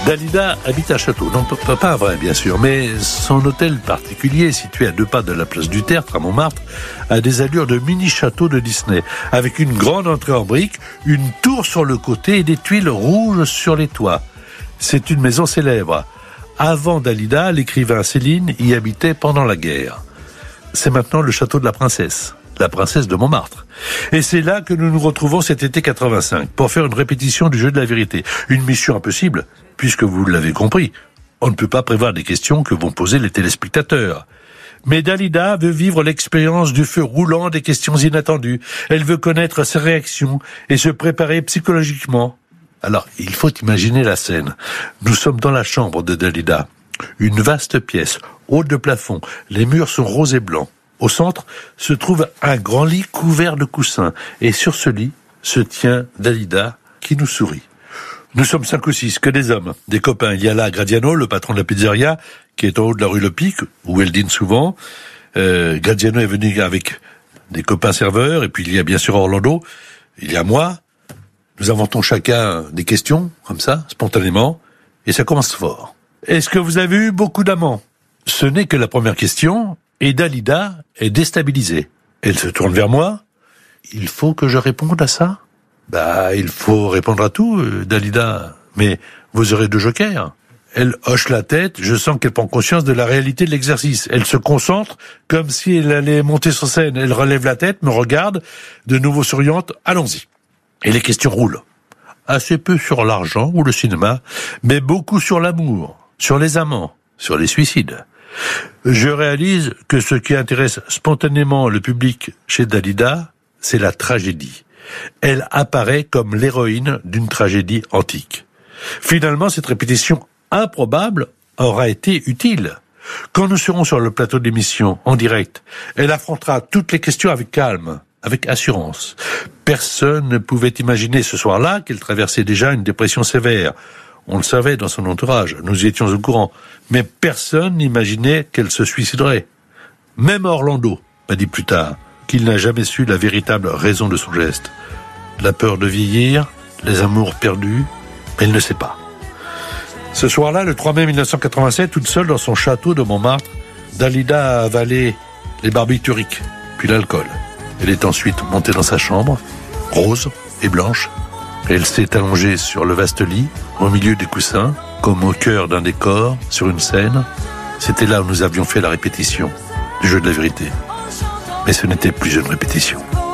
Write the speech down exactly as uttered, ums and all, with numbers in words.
Dalida habite un château. Non, pas un vrai, bien sûr, mais son hôtel particulier, situé à deux pas de la place du Tertre, à Montmartre, a des allures de mini-château de Disney, avec une grande entrée en briques, une tour sur le côté et des tuiles rouges sur les toits. C'est une maison célèbre. Avant Dalida, l'écrivain Céline y habitait pendant la guerre. C'est maintenant le château de la princesse. La princesse de Montmartre. Et c'est là que nous nous retrouvons cet été quatre-vingt-cinq pour faire une répétition du jeu de la vérité. Une mission impossible, puisque vous l'avez compris, on ne peut pas prévoir des questions que vont poser les téléspectateurs. Mais Dalida veut vivre l'expérience du feu roulant des questions inattendues. Elle veut connaître ses réactions et se préparer psychologiquement. Alors, il faut imaginer la scène. Nous sommes dans la chambre de Dalida. Une vaste pièce, haute de plafond. Les murs sont roses et blancs. Au centre se trouve un grand lit couvert de coussins. Et sur ce lit se tient Dalida qui nous sourit. Nous sommes cinq ou six, que des hommes, des copains. Il y a là Gradiano, le patron de la pizzeria, qui est en haut de la rue Le Pic, où elle dîne souvent. Euh, Gradiano est venu avec des copains serveurs. Et puis il y a bien sûr Orlando. Il y a moi. Nous inventons chacun des questions, comme ça, spontanément. Et ça commence fort. Est-ce que vous avez eu beaucoup d'amants ? Ce n'est que la première question. Et Dalida est déstabilisée. Elle se tourne vers moi. Il faut que je réponde à ça ? Bah, il faut répondre à tout, euh, Dalida. Mais vous aurez deux jokers. Elle hoche la tête. Je sens qu'elle prend conscience de la réalité de l'exercice. Elle se concentre comme si elle allait monter sur scène. Elle relève la tête, me regarde, de nouveau souriante. Allons-y. Et les questions roulent. Assez peu sur l'argent ou le cinéma, mais beaucoup sur l'amour, sur les amants, sur les suicides. Je réalise que ce qui intéresse spontanément le public chez Dalida, c'est la tragédie. Elle apparaît comme l'héroïne d'une tragédie antique. Finalement, cette répétition improbable aura été utile. Quand nous serons sur le plateau d'émission, en direct, elle affrontera toutes les questions avec calme, avec assurance. Personne ne pouvait imaginer ce soir-là qu'elle traversait déjà une dépression sévère. On le savait dans son entourage, nous y étions au courant. Mais personne n'imaginait qu'elle se suiciderait. Même Orlando m'a dit plus tard qu'il n'a jamais su la véritable raison de son geste. La peur de vieillir, les amours perdus, mais il ne sait pas. Ce soir-là, le trois mai mille neuf cent quatre-vingt-sept, toute seule dans son château de Montmartre, Dalida a avalé les barbituriques, puis l'alcool. Elle est ensuite montée dans sa chambre, rose et blanche. Elle s'est allongée sur le vaste lit, au milieu des coussins, comme au cœur d'un décor, sur une scène. C'était là où nous avions fait la répétition du jeu de la vérité. Mais ce n'était plus une répétition.